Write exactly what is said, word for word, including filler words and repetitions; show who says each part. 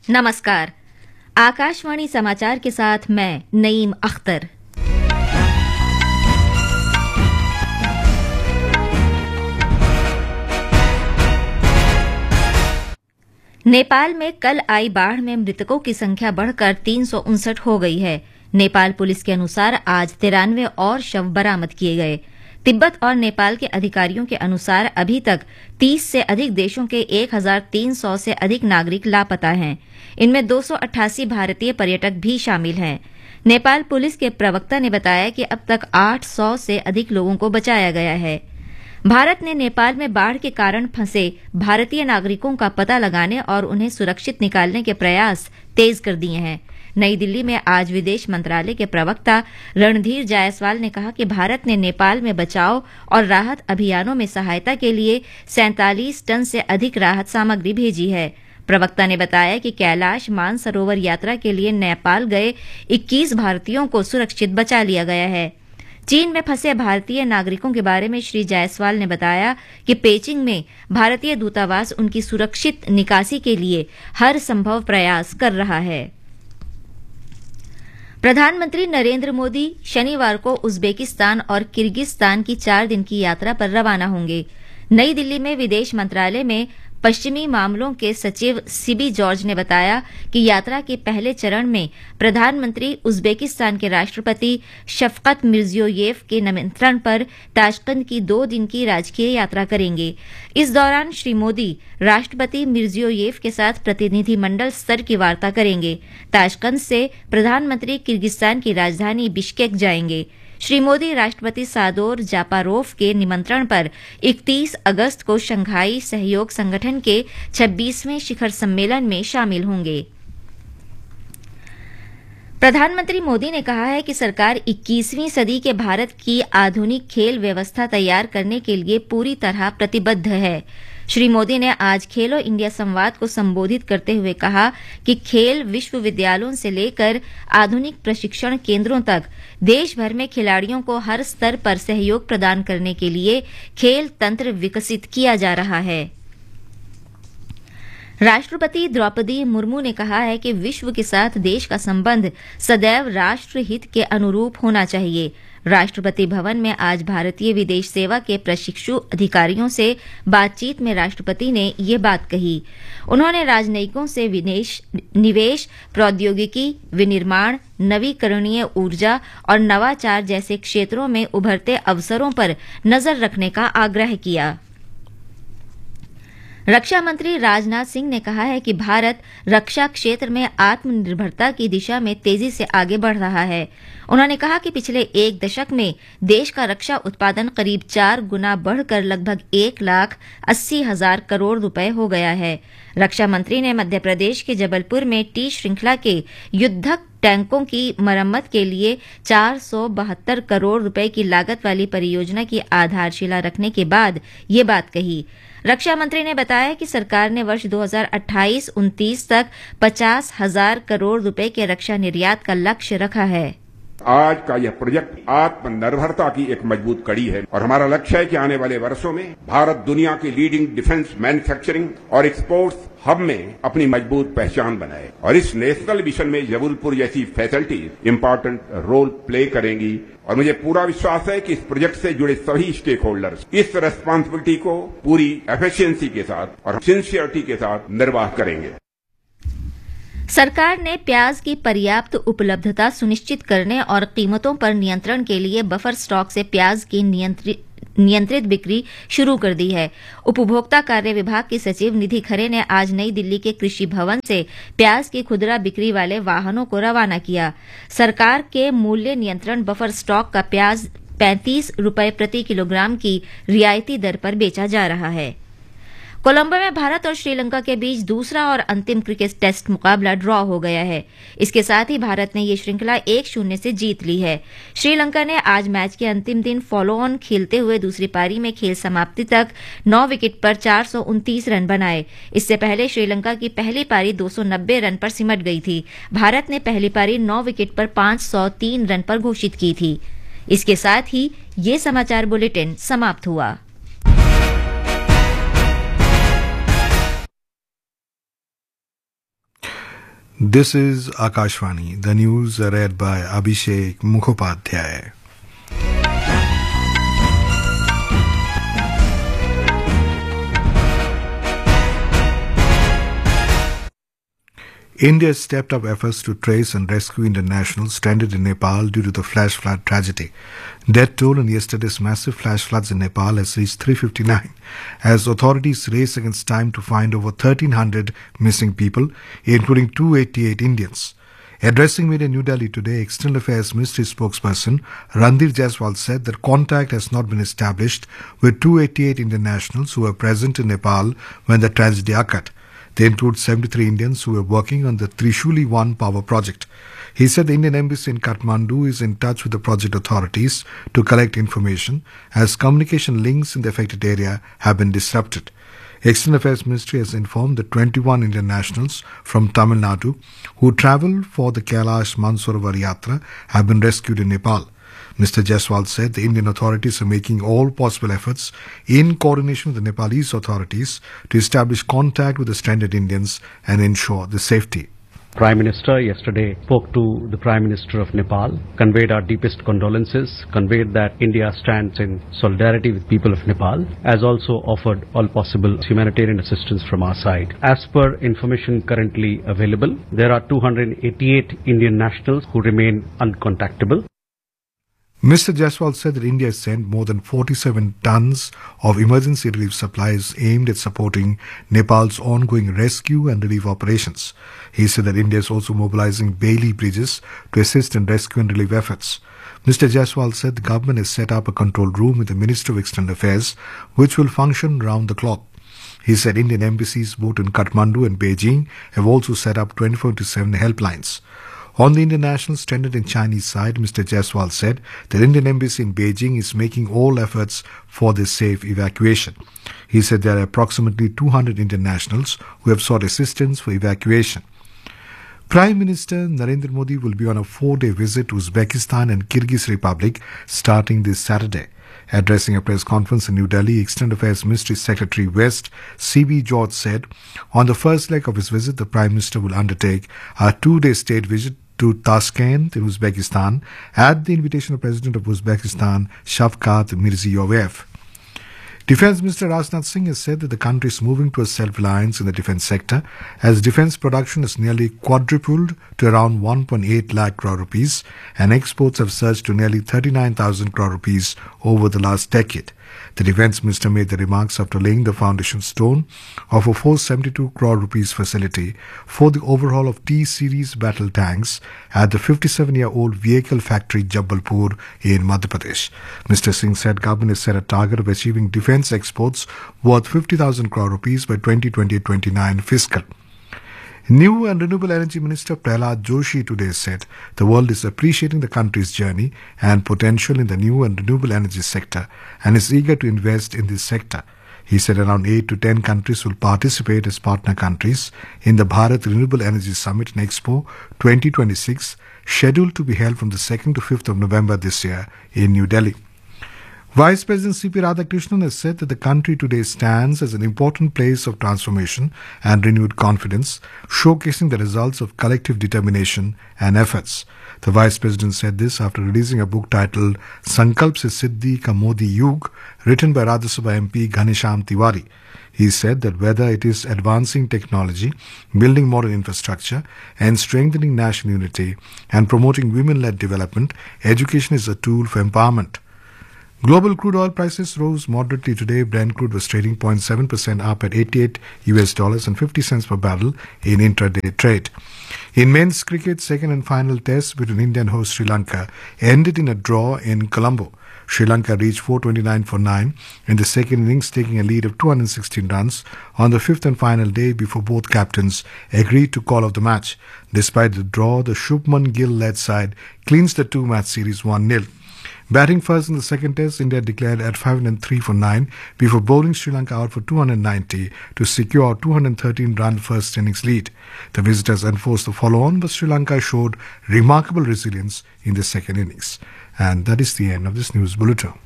Speaker 1: नमस्कार। आकाशवाणी समाचार के साथ मैं नईम अख्तर। नेपाल में कल आई बाढ़ में मृतकों की संख्या बढ़कर तीन सौ उनसठ हो गई है। नेपाल पुलिस के अनुसार आज तिरानवे और शव बरामद किए गए। तिब्बत और नेपाल के अधिकारियों के अनुसार अभी तक तीस से अधिक देशों के एक हज़ार तीन सौ से अधिक नागरिक लापता हैं। इनमें दो सौ अट्ठासी भारतीय पर्यटक भी शामिल हैं। नेपाल पुलिस के प्रवक्ता ने बताया कि अब तक आठ सौ से अधिक लोगों को बचाया गया है। भारत ने नेपाल में बाढ़ के कारण फंसे भारतीय नागरिकों का पता लगाने और उन्हें सुरक्षित निकालने के प्रयास तेज कर दिए हैं। नई दिल्ली में आज विदेश मंत्रालय के प्रवक्ता रणधीर जायसवाल ने कहा कि भारत ने नेपाल में बचाव और राहत अभियानों में सहायता के लिए सैंतालीस टन से अधिक राहत सामग्री भेजी है। प्रवक्ता ने बताया कि कैलाश मानसरोवर यात्रा के लिए नेपाल गए इक्कीस भारतीयों को सुरक्षित बचा लिया गया है। चीन में फंसे भारतीय नागरिकों के बारे में श्री जायसवाल ने बताया कि पेचिंग में भारतीय दूतावास उनकी सुरक्षित निकासी के लिए हर संभव प्रयास कर रहा है। प्रधानमंत्री नरेंद्र मोदी शनिवार को उज्बेकिस्तान और किर्गिस्तान की चार दिन की यात्रा पर रवाना होंगे। नई दिल्ली में विदेश मंत्रालय में पश्चिमी मामलों के सचिव सिबी जॉर्ज ने बताया कि यात्रा के पहले चरण में प्रधानमंत्री उज्बेकिस्तान के राष्ट्रपति शफकत मिर्जियोयेव के निमंत्रण पर ताशकंद की दो दिन की राजकीय यात्रा करेंगे। इस दौरान श्री मोदी राष्ट्रपति मिर्जियोयेव के साथ प्रतिनिधिमंडल स्तर की वार्ता करेंगे। ताशकंद से प्रधानमंत्री किर्गिस्तान की राजधानी बिश्केक जाएंगे। श्री मोदी राष्ट्रपति सादोर जापारोव के निमंत्रण पर इकतीस अगस्त को शंघाई सहयोग संगठन के छब्बीसवें शिखर सम्मेलन में शामिल होंगे। प्रधानमंत्री मोदी ने कहा है कि सरकार इक्कीसवीं सदी के भारत की आधुनिक खेल व्यवस्था तैयार करने के लिए पूरी तरह प्रतिबद्ध है। श्री मोदी ने आज खेलो इंडिया संवाद को संबोधित करते हुए कहा कि खेल विश्वविद्यालयों से लेकर आधुनिक प्रशिक्षण केंद्रों तक देश भर में खिलाड़ियों को हर स्तर पर सहयोग प्रदान करने के लिए खेल तंत्र विकसित किया जा रहा है। राष्ट्रपति द्रौपदी मुर्मू ने कहा है कि विश्व के साथ देश का संबंध सदैव राष्ट्र हित के अनुरूप होना चाहिए। राष्ट्रपति भवन में आज भारतीय विदेश सेवा के प्रशिक्षु अधिकारियों से बातचीत में राष्ट्रपति ने ये बात कही। उन्होंने राजनयिकों से विदेश निवेश, प्रौद्योगिकी, विनिर्माण, नवीकरणीय ऊर्जा और नवाचार जैसे क्षेत्रों में उभरते अवसरों पर नजर रखने का आग्रह किया। रक्षा मंत्री राजनाथ सिंह ने कहा है कि भारत रक्षा क्षेत्र में आत्मनिर्भरता की दिशा में तेजी से आगे बढ़ रहा है। उन्होंने कहा कि पिछले एक दशक में देश का रक्षा उत्पादन करीब चार गुना बढ़कर लगभग एक लाख अस्सी हजार करोड़ रुपए हो गया है। रक्षा मंत्री ने मध्य प्रदेश के जबलपुर में टी श्रृंखला के युद्धक टैंकों की मरम्मत के लिए चार सौ बहत्तर करोड़ रुपए की लागत वाली परियोजना की आधारशिला रखने के बाद ये बात कही। रक्षा मंत्री ने बताया कि सरकार ने वर्ष दो हज़ार अट्ठाईस उनतीस तक पचास हजार करोड़ रुपए के रक्षा निर्यात का लक्ष्य रखा है।
Speaker 2: आज का यह प्रोजेक्ट आत्मनिर्भरता की एक मजबूत कड़ी है और हमारा लक्ष्य है कि आने वाले वर्षों में भारत दुनिया की लीडिंग डिफेंस मैन्युफैक्चरिंग और एक्सपोर्ट्स हब में अपनी मजबूत पहचान बनाए और इस नेशनल मिशन में जबलपुर जैसी फैसिलिटीज इंपॉर्टेंट रोल प्ले करेंगी। और मुझे पूरा विश्वास है कि इस प्रोजेक्ट से जुड़े सभी स्टेक होल्डर्स इस रेस्पॉन्सिबिलिटी को पूरी एफिशिएंसी के साथ और सिंसियरिटी के साथ निर्वाह करेंगे।
Speaker 1: सरकार ने प्याज की पर्याप्त उपलब्धता सुनिश्चित करने और कीमतों पर नियंत्रण के लिए बफर स्टॉक से प्याज की नियंत्रित नियंत्रित बिक्री शुरू कर दी है। उपभोक्ता कार्य विभाग की सचिव निधि खरे ने आज नई दिल्ली के कृषि भवन से प्याज की खुदरा बिक्री वाले वाहनों को रवाना किया। सरकार के मूल्य नियंत्रण बफर स्टॉक का प्याज पैंतीस रुपए प्रति किलोग्राम की रियायती दर पर बेचा जा रहा है। कोलंबो में भारत और श्रीलंका के बीच दूसरा और अंतिम क्रिकेट टेस्ट मुकाबला ड्रॉ हो गया है। इसके साथ ही भारत ने ये श्रृंखला एक शून्य से जीत ली है। श्रीलंका ने आज मैच के अंतिम दिन फॉलो ऑन खेलते हुए दूसरी पारी में खेल समाप्ति तक नौ विकेट पर चार सौ उनतीस रन बनाए। इससे पहले श्रीलंका की पहली पारी दो सौ नब्बे रन पर सिमट गई थी। भारत ने पहली पारी नौ विकेट पर पांच सौ तीन रन पर घोषित की थी। इसके साथ ही ये समाचार बुलेटिन समाप्त हुआ।
Speaker 3: This is Akashvani. The news are read by Abhishek Mukhopadhyay. India stepped up efforts to trace and rescue Indian nationals stranded in Nepal due to the flash flood tragedy. Death toll in yesterday's massive flash floods in Nepal has reached three hundred fifty-nine as authorities race against time to find over thirteen hundred missing people, including two hundred eighty-eight Indians. Addressing media in New Delhi today, External Affairs Ministry spokesperson Randhir Jaiswal said that contact has not been established with two hundred eighty-eight Indian nationals who were present in Nepal when the tragedy occurred. They include seventy-three Indians who were working on the Trishuli one power project. He said the Indian Embassy in Kathmandu is in touch with the project authorities to collect information as communication links in the affected area have been disrupted. External Affairs Ministry has informed that twenty-one Indian nationals from Tamil Nadu who travelled for the Kailash Mansarovar Yatra have been rescued in Nepal. Mister Jaiswal said the Indian authorities are making all possible efforts in coordination with the Nepalese authorities to establish contact with the stranded Indians and ensure the safety.
Speaker 4: Prime Minister yesterday spoke to the Prime Minister of Nepal, conveyed our deepest condolences, conveyed that India stands in solidarity with people of Nepal, as also offered all possible humanitarian assistance from our side. As per information currently available, there are two hundred eighty-eight Indian nationals who remain uncontactable.
Speaker 3: Mister Jaiswal said that India has sent more than forty-seven tons of emergency relief supplies aimed at supporting Nepal's ongoing rescue and relief operations. He said that India is also mobilizing Bailey bridges to assist in rescue and relief efforts. Mister Jaiswal said the government has set up a control room with the Ministry of External Affairs which will function round the clock. He said Indian embassies both in Kathmandu and Beijing have also set up twenty-four into seven helplines. On the Indian nationals stranded in Chinese side, Mister Jaiswal said that Indian embassy in Beijing is making all efforts for their safe evacuation. He said there are approximately two hundred Indian nationals who have sought assistance for evacuation. Prime Minister Narendra Modi will be on a four-day visit to Uzbekistan and Kyrgyz Republic starting this Saturday. Addressing a press conference in New Delhi, External Affairs Ministry Secretary West C B George said on the first leg of his visit, the Prime Minister will undertake a two-day state visit to Tashkent in Uzbekistan at the invitation of President of Uzbekistan Shavkat Mirziyoyev. Defence Minister Rajnath Singh has said that the country is moving towards self-reliance in the defence sector as defence production has nearly quadrupled to around one point eight lakh crore rupees and exports have surged to nearly thirty-nine thousand crore rupees over the last decade. The Defence Minister made the remarks after laying the foundation stone of a four hundred seventy-two crore rupees facility for the overhaul of T-Series battle tanks at the fifty-seven-year-old vehicle factory Jabalpur in Madhya Pradesh. Mister Singh said government has set a target of achieving defence exports worth fifty thousand crore rupees by twenty twenty to twenty-nine fiscal. New and Renewable Energy Minister Prahlad Joshi today said the world is appreciating the country's journey and potential in the new and renewable energy sector and is eager to invest in this sector. He said around eight to ten countries will participate as partner countries in the Bharat Renewable Energy Summit and Expo twenty twenty-six, scheduled to be held from the second to fifth of November this year in New Delhi. Vice President C P Radhakrishnan has said that the country today stands as an important place of transformation and renewed confidence, showcasing the results of collective determination and efforts. The Vice President said this after releasing a book titled Sankalp Se Siddhi Ka Modi Yug, written by Rajya Sabha M P Ghanshyam Tiwari. He said that whether it is advancing technology, building modern infrastructure, and strengthening national unity, and promoting women-led development, education is a tool for empowerment. Global crude oil prices rose moderately today. Brent crude was trading zero point seven percent up at eighty-eight U S dollars and fifty cents per barrel in intraday trade. In men's cricket, second and final test between India and host Sri Lanka ended in a draw in Colombo. Sri Lanka reached four twenty-nine for nine in the second innings, taking a lead of two hundred sixteen runs on the fifth and final day before both captains agreed to call off the match. Despite the draw, the Shubman Gill-led side clinched the two-match series one nil. Batting first in the second test, India declared at five hundred three for nine before bowling Sri Lanka out for two hundred ninety to secure a two hundred thirteen run first innings lead. The visitors enforced the follow-on, but Sri Lanka showed remarkable resilience in the second innings. And that is the end of this news bulletin.